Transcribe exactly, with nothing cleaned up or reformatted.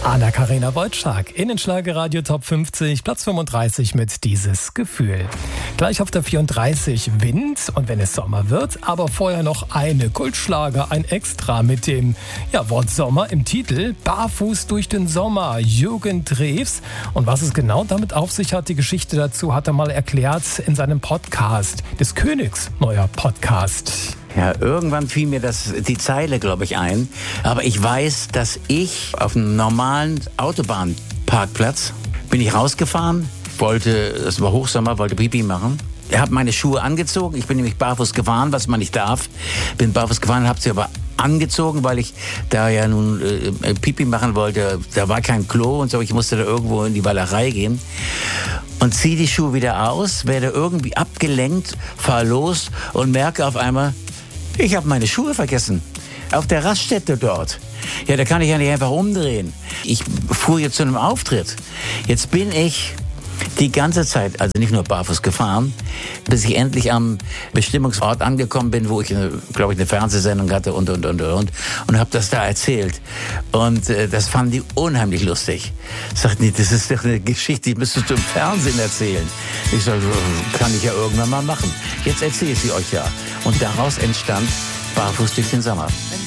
Anna-Karina Wojcik, Innenschlagerradio Top fünfzig, Platz fünfunddreißig mit Dieses Gefühl. Gleich auf der vierunddreißig Wind und wenn es Sommer wird, aber vorher noch eine Kultschlager, ein Extra mit dem ja, Wort Sommer im Titel. Barfuß durch den Sommer, Jürgen Drews. Und was es genau damit auf sich hat, die Geschichte dazu hat er mal erklärt in seinem Podcast, des Königs neuer Podcast. Ja, irgendwann fiel mir das, die Zeile, glaube ich, ein. Aber ich weiß, dass ich auf einem normalen Autobahnparkplatz bin ich rausgefahren, wollte, es war Hochsommer, wollte Pipi machen. Ich habe meine Schuhe angezogen, ich bin nämlich barfuß gefahren, was man nicht darf. Bin barfuß gefahren, habe sie aber angezogen, weil ich da ja nun äh, Pipi machen wollte. Da war kein Klo und so, ich musste da irgendwo in die Wallerei gehen. Und ziehe die Schuhe wieder aus, werde irgendwie abgelenkt, fahr los und merke auf einmal, ich habe meine Schuhe vergessen. Auf der Raststätte dort. Ja, da kann ich ja nicht einfach umdrehen. Ich fuhr jetzt zu einem Auftritt. Jetzt bin ich die ganze Zeit, also nicht nur barfuß gefahren, bis ich endlich am Bestimmungsort angekommen bin, wo ich, glaube ich, eine Fernsehsendung hatte und, und, und, und. Und habe das da erzählt. Und äh, das fanden die unheimlich lustig. Sagten die, das ist doch eine Geschichte, die müsstest du im Fernsehen erzählen. Ich sage, kann ich ja irgendwann mal machen. Jetzt erzähle ich sie euch ja. Und daraus entstand Barfuß durch den Sommer.